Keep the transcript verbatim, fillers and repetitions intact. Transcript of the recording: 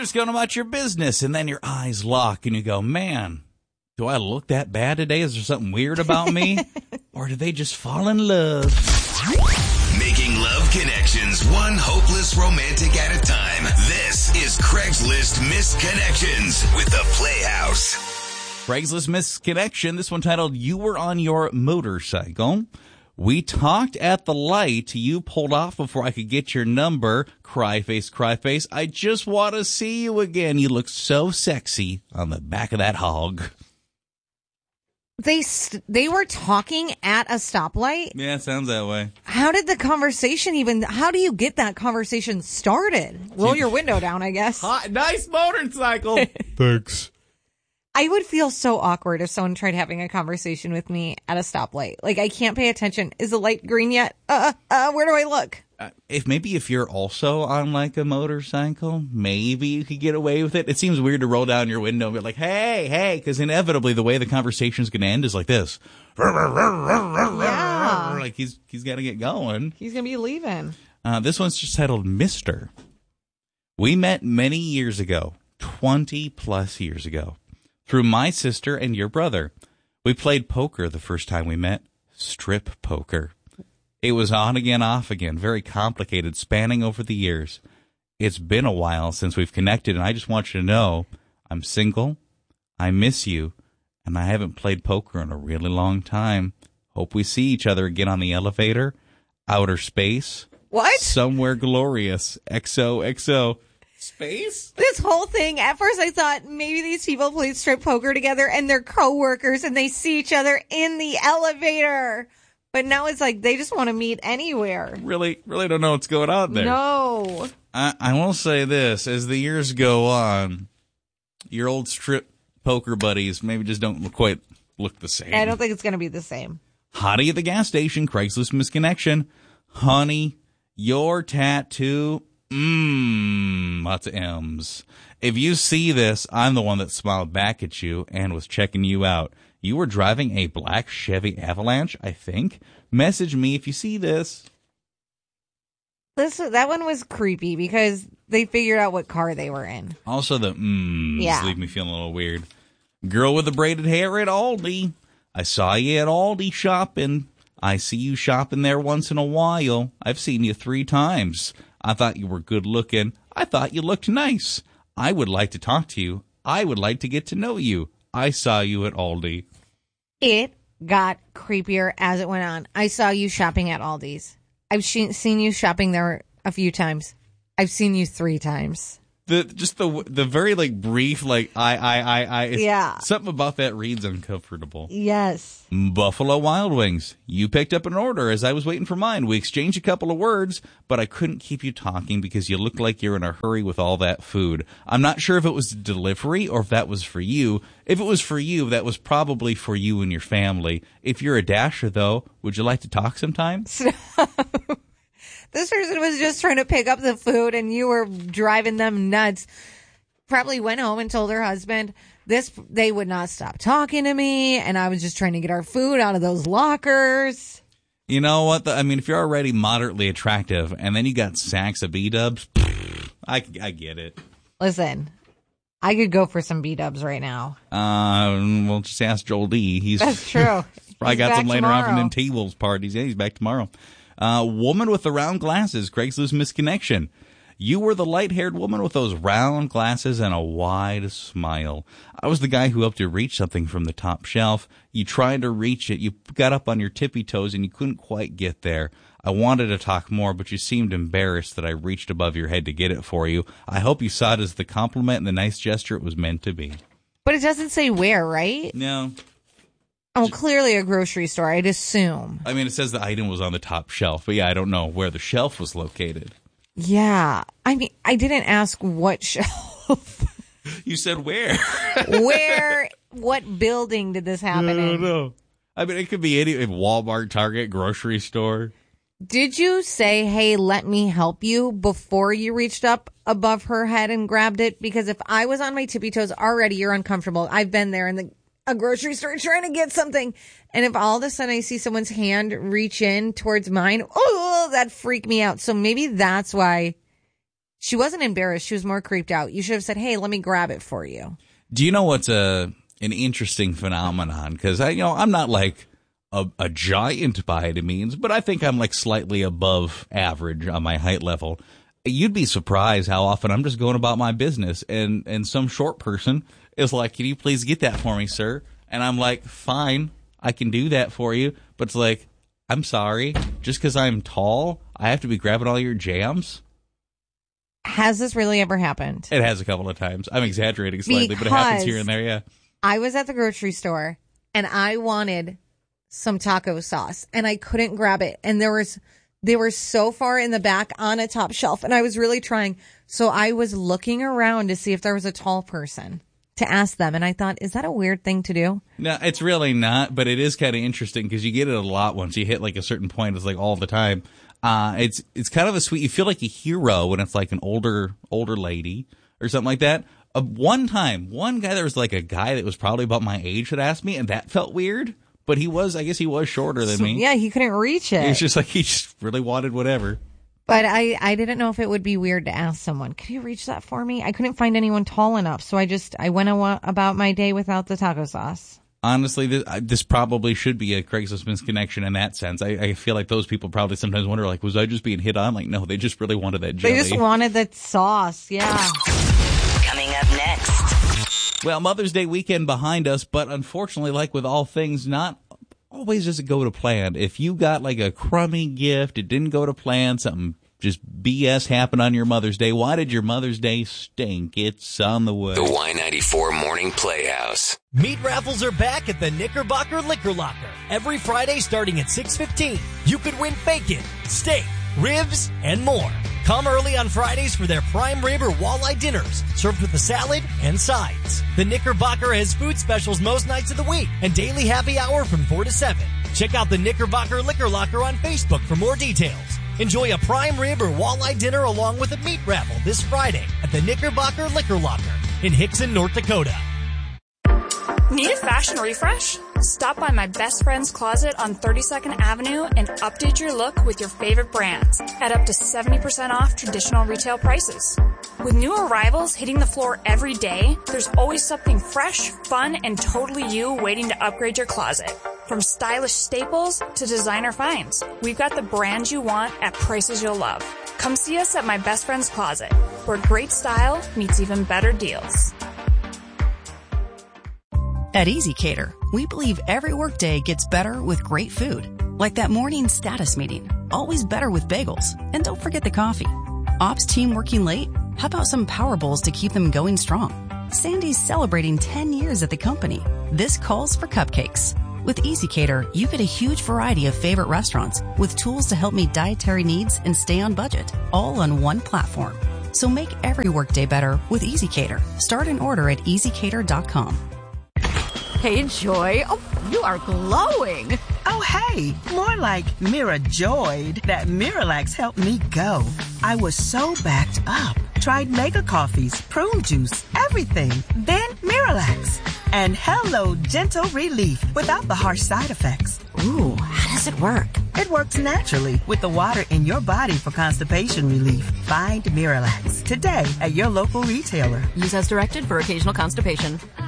just going about your business, and then your eyes lock, and you go, man, do I look that bad today? Is there something weird about me? Or did they just fall in love? Making love connections, one hopeless romantic at a time. This is Craigslist Misconnections with the Playhouse. Craigslist Misconnection, this one titled, You Were on Your Motorcycle. We talked at the light. You pulled off before I could get your number. Cry face, cry face. I just want to see you again. You look so sexy on the back of that hog. They st- they were talking at a stoplight? Yeah, sounds that way. How did the conversation even, how do you get that conversation started? Roll your window down, I guess. Hot, nice motorcycle. Thanks. I would feel so awkward if someone tried having a conversation with me at a stoplight. Like, I can't pay attention. Is the light green yet? Uh, uh, where do I look? Uh, if maybe if you're also on like a motorcycle, maybe you could get away with it. It seems weird to roll down your window and be like, hey, hey, because inevitably the way the conversation's going to end is like this. Yeah. Like he's he's got to get going. He's going to be leaving. Uh, this one's just titled Mister We met many years ago, twenty plus years ago. Through my sister and your brother. We played poker the first time we met. Strip poker. It was on again, off again. Very complicated, spanning over the years. It's been a while since we've connected, and I just want you to know I'm single, I miss you, and I haven't played poker in a really long time. Hope we see each other again on the elevator, outer space. What? Somewhere glorious. X O X O. Space? This whole thing, at first I thought maybe these people played strip poker together and they're coworkers and they see each other in the elevator. But now it's like they just want to meet anywhere. Really, really don't know what's going on there. No. I, I will say this, as the years go on, your old strip poker buddies maybe just don't look quite look the same. I don't think it's going to be the same. Hottie at the gas station, Craigslist Misconnection. Honey, your tattoo... Mmm, lots of M's. If you see this, I'm the one that smiled back at you and was checking you out. You were driving a black Chevy Avalanche, I think. Message me if you see this. This that one was creepy because they figured out what car they were in. Also, the mms yeah. leave me feeling a little weird. Girl with the braided hair at Aldi. I saw you at Aldi shopping. I see you shopping there once in a while. I've seen you three times. I thought you were good looking. I thought you looked nice. I would like to talk to you. I would like to get to know you. I saw you at Aldi. It got creepier as it went on. I saw you shopping at Aldi's. I've she- seen you shopping there a few times. I've seen you three times. The just the the very like brief like I I I I it's, yeah something about that reads uncomfortable. Yes. Buffalo Wild Wings. You picked up an order as I was waiting for mine. We exchanged a couple of words, but I couldn't keep you talking because you look like you're in a hurry with all that food. I'm not sure if it was delivery or if that was for you. If it was for you, that was probably for you and your family. If you're a Dasher though, would you like to talk sometime? This person was just trying to pick up the food and you were driving them nuts. Probably went home and told her husband, this they would not stop talking to me, and I was just trying to get our food out of those lockers. You know what? The, I mean, if you're already moderately attractive and then you got sacks of B-dubs, I, I get it. Listen, I could go for some B-dubs right now. Uh, well, just ask Joel D. He's That's true. probably got some later tomorrow. on from them T-Wolves parties. Yeah, he's back tomorrow. Uh, woman with the round glasses, Craigslist Misconnection. You were the light-haired woman with those round glasses and a wide smile. I was the guy who helped you reach something from the top shelf. You tried to reach it. You got up on your tippy toes and you couldn't quite get there. I wanted to talk more, but you seemed embarrassed that I reached above your head to get it for you. I hope you saw it as the compliment and the nice gesture it was meant to be. But it doesn't say where, right? No. Oh, clearly a grocery store, I'd assume. I mean, it says the item was on the top shelf, but yeah, I don't know where the shelf was located. Yeah. I mean, I didn't ask what shelf. You said where? Where, what building did this happen in? I don't know. I mean, it could be any Walmart, Target, grocery store. Did you say, hey, let me help you before you reached up above her head and grabbed it? Because if I was on my tippy toes already, you're uncomfortable. I've been there in the a grocery store trying to get something. And if all of a sudden I see someone's hand reach in towards mine, oh, that freaked me out. So maybe that's why She wasn't embarrassed. She was more creeped out. You should have said, hey, let me grab it for you. Do you know what's a an interesting phenomenon? Because I, you know, I'm not like a, a giant by any means, but I think I'm like slightly above average on my height level. You'd be surprised how often I'm just going about my business, and and some short person is like, "Can you please get that for me, sir?" And I'm like, "Fine, I can do that for you." But it's like, I'm sorry, just because I'm tall, I have to be grabbing all your jams? Has this really ever happened? It has a couple of times. I'm exaggerating slightly, Because but it happens here and there, yeah. I was at the grocery store, and I wanted some taco sauce, and I couldn't grab it. And there was, they were so far in the back on a top shelf, and I was really trying. So I was looking around to see if there was a tall person to ask them. And I thought, is that a weird thing to do? No, it's really not, but it is kind of interesting because you get it a lot once you hit like a certain point. It's like all the time. Uh, it's it's kind of a sweet. You feel like a hero when it's like an older older lady or something like that. Uh, one time, one guy, there was like a guy that was probably about my age that asked me, and that felt weird. But he was, I guess he was shorter than So, me. yeah, he couldn't reach it. He was just like, he just really wanted whatever. But I, I didn't know if it would be weird to ask someone, could you reach that for me? I couldn't find anyone tall enough, so I just I went awa- about my day without the taco sauce. Honestly, this, this probably should be a Craigslist misconnection in that sense. I, I feel like those people probably sometimes wonder, like, was I just being hit on? Like, no, they just really wanted that jelly. They just wanted that sauce, yeah. Coming up next. Well, Mother's Day weekend behind us, but unfortunately, like with all things, not always does it go to plan. If you got like a crummy gift, it didn't go to plan, something just B S happened on your Mother's Day. Why did your Mother's Day stink? It's on the way. The Y ninety-four Morning Playhouse. Meat raffles are back at the Knickerbocker Liquor Locker. Every Friday starting at six fifteen. You could win bacon, steak, ribs, and more. Come early on Fridays for their prime rib or walleye dinners, served with a salad and sides. The Knickerbocker has food specials most nights of the week and daily happy hour from four to seven. Check out the Knickerbocker Liquor Locker on Facebook for more details. Enjoy a prime rib or walleye dinner along with a meat raffle this Friday at the Knickerbocker Liquor Locker in Hickson, North Dakota. Need a fashion refresh? Stop by my best friend's closet on thirty-second Avenue and update your look with your favorite brands at up to seventy percent off traditional retail prices. With new arrivals hitting the floor every day, there's always something fresh, fun, and totally you waiting to upgrade your closet. From stylish staples to designer finds, we've got the brands you want at prices you'll love. Come see us at my best friend's closet, where great style meets even better deals. At EasyCater, we believe every workday gets better with great food. Like that morning status meeting, always better with bagels. And don't forget the coffee. Ops team working late? How about some Power Bowls to keep them going strong? Sandy's celebrating ten years at the company. This calls for cupcakes. With EasyCater, you get a huge variety of favorite restaurants with tools to help meet dietary needs and stay on budget, all on one platform. So make every workday better with EasyCater. Start an order at easy cater dot com. Hey, Joy. Oh, you are glowing. Oh, hey, more like Mira joyed that Miralax helped me go. I was so backed up. Tried mega coffees, prune juice, everything. Then Miralax. And hello, gentle relief without the harsh side effects. Ooh, how does it work? It works naturally with the water in your body for constipation relief. Find Miralax today at your local retailer. Use as directed for occasional constipation.